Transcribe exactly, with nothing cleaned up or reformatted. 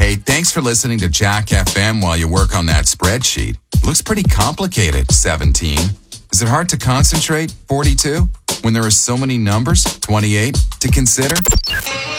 Hey, thanks for listening to Jack F M while you work on that spreadsheet. Looks pretty complicated, seventeen. Is it hard to concentrate, forty-two, when there are so many numbers, twenty-eight, to consider?